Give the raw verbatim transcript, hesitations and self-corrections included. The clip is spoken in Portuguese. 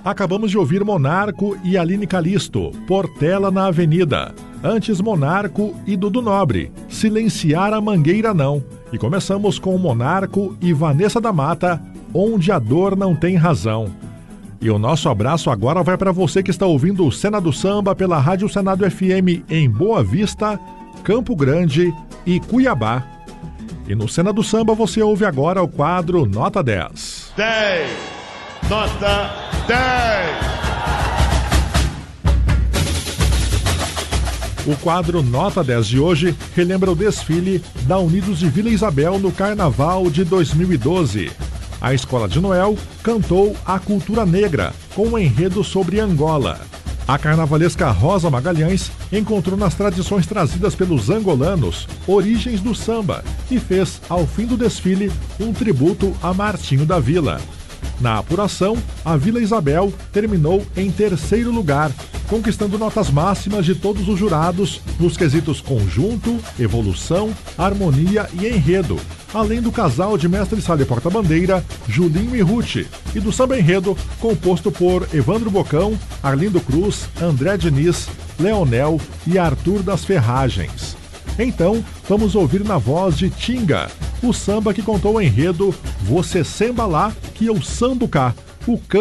Acabamos de ouvir Monarco e Aline Calisto, Portela na Avenida. Antes, Monarco e Dudu Nobre, Silenciar a Mangueira Não. E começamos com Monarco e Vanessa da Mata, Onde a Dor Não Tem Razão. E o nosso abraço agora vai para você que está ouvindo o Cena do Samba pela Rádio Senado F M em Boa Vista, Campo Grande e Cuiabá. E no Cena do Samba você ouve agora o quadro Nota dez. dez. Nota dez. O quadro Nota dez de hoje relembra o desfile da Unidos de Vila Isabel no Carnaval de dois mil e doze. A Escola de Noel cantou a cultura negra, com um enredo sobre Angola. A carnavalesca Rosa Magalhães encontrou nas tradições trazidas pelos angolanos origens do samba e fez, ao fim do desfile, um tributo a Martinho da Vila. Na apuração, a Vila Isabel terminou em terceiro lugar, conquistando notas máximas de todos os jurados nos quesitos conjunto, evolução, harmonia e enredo, além do casal de mestre-sala e porta-bandeira, Julinho e Ruth, e do samba-enredo composto por Evandro Bocão, Arlindo Cruz, André Diniz, Leonel e Arthur das Ferragens. Então, vamos ouvir na voz de Tinga, o samba que contou o enredo Você Semba Lá que eu sambo cá, o